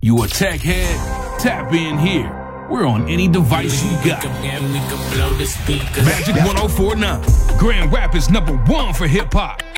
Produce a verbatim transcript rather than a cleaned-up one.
You a tech head? Tap in here. We're on any device you got. Magic one oh four point nine. Grand Rapids number one for hip hop.